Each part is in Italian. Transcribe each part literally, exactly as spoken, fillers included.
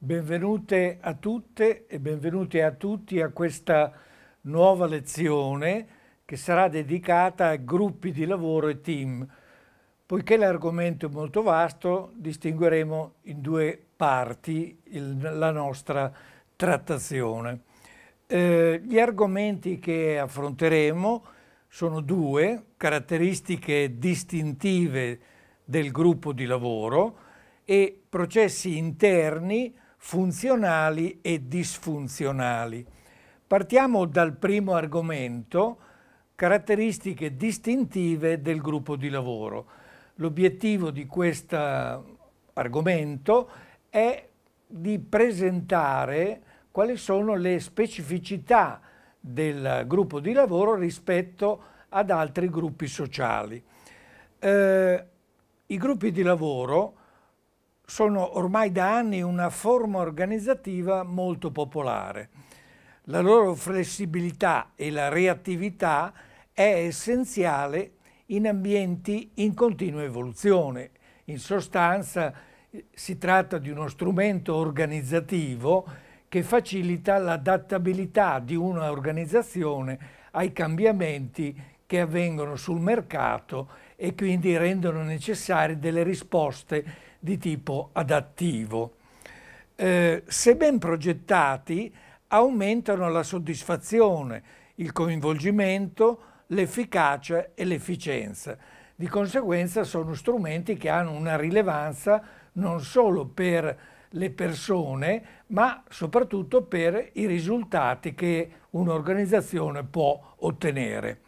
Benvenute a tutte e benvenuti a tutti a questa nuova lezione che sarà dedicata a gruppi di lavoro e team. Poiché l'argomento è molto vasto, distingueremo in due parti il, la nostra trattazione. Eh, gli argomenti che affronteremo sono due: caratteristiche distintive del gruppo di lavoro e processi interni funzionali e disfunzionali. Partiamo dal primo argomento: caratteristiche distintive del gruppo di lavoro. L'obiettivo di questo argomento è di presentare quali sono le specificità del gruppo di lavoro rispetto ad altri gruppi sociali. Eh, I gruppi di lavoro sono ormai da anni una forma organizzativa molto popolare. La loro flessibilità e la reattività è essenziale in ambienti in continua evoluzione. In sostanza si tratta di uno strumento organizzativo che facilita l'adattabilità di una organizzazione ai cambiamenti che avvengono sul mercato e quindi rendono necessarie delle risposte di tipo adattivo. Eh, se ben progettati, aumentano la soddisfazione, il coinvolgimento, l'efficacia e l'efficienza. Di conseguenza sono strumenti che hanno una rilevanza non solo per le persone, ma soprattutto per i risultati che un'organizzazione può ottenere.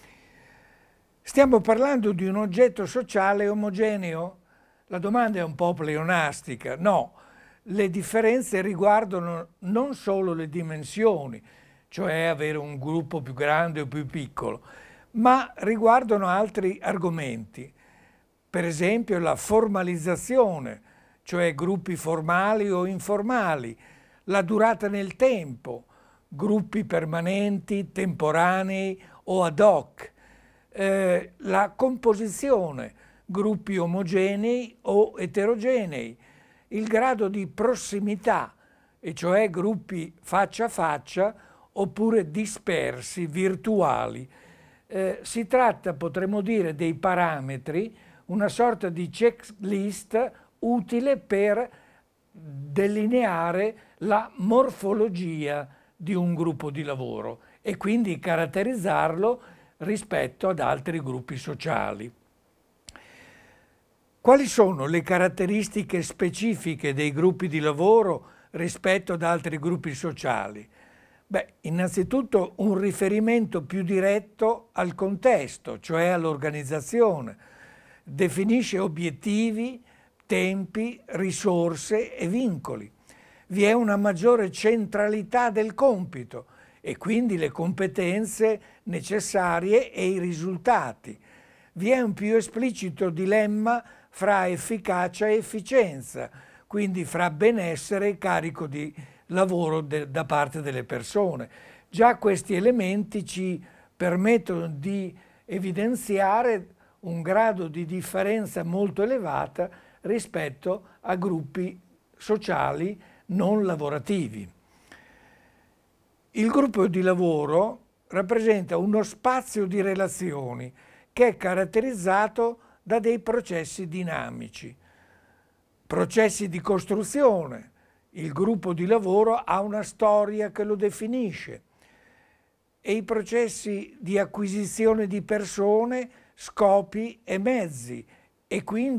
Stiamo parlando di un oggetto sociale omogeneo? La domanda è un po' pleonastica. No, le differenze riguardano non solo le dimensioni, cioè avere un gruppo più grande o più piccolo, ma riguardano altri argomenti. Per esempio la formalizzazione, cioè gruppi formali o informali, la durata nel tempo, gruppi permanenti, temporanei o ad hoc, eh, la composizione, gruppi omogenei o eterogenei, il grado di prossimità, e cioè gruppi faccia a faccia oppure dispersi, virtuali. Eh, si tratta, potremmo dire, dei parametri, una sorta di checklist utile per delineare la morfologia di un gruppo di lavoro e quindi caratterizzarlo rispetto ad altri gruppi sociali. Quali sono le caratteristiche specifiche dei gruppi di lavoro rispetto ad altri gruppi sociali? Beh, innanzitutto un riferimento più diretto al contesto, cioè all'organizzazione. Definisce obiettivi, tempi, risorse e vincoli. Vi è una maggiore centralità del compito e quindi le competenze necessarie e i risultati. Vi è un più esplicito dilemma fra efficacia e efficienza, quindi fra benessere e carico di lavoro de, da parte delle persone. Già questi elementi ci permettono di evidenziare un grado di differenza molto elevata rispetto a gruppi sociali non lavorativi. Il gruppo di lavoro rappresenta uno spazio di relazioni che è caratterizzato da dei processi dinamici, processi di costruzione. Il gruppo di lavoro ha una storia che lo definisce e i processi di acquisizione di persone, scopi e mezzi e quindi